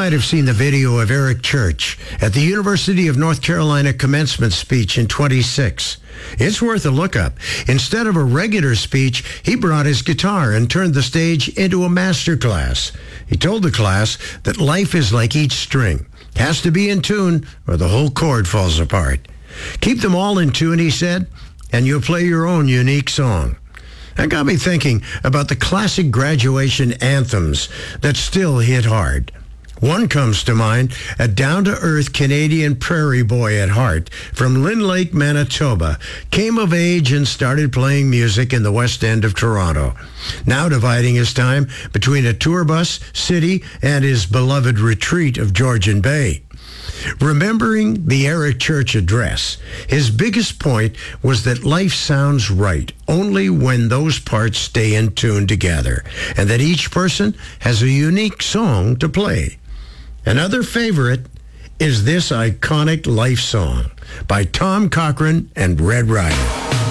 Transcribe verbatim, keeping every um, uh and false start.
might have seen the video of Eric Church at the University of North Carolina commencement speech in twenty-six. It's worth a look up. Instead of a regular speech, he brought his guitar and turned the stage into a master class. He told the class that life is like each string. Has to be in tune or the whole chord falls apart. Keep them all in tune, he said, and you'll play your own unique song. That got me thinking about the classic graduation anthems that still hit hard. One comes to mind, a down-to-earth Canadian prairie boy at heart from Lynn Lake, Manitoba, came of age and started playing music in the West End of Toronto, now dividing his time between a tour bus, city, and his beloved retreat of Georgian Bay. Remembering the Eric Church address, his biggest point was that life sounds right only when those parts stay in tune together, and that each person has a unique song to play. Another favorite is this iconic life song by Tom Cochrane and Red Rider.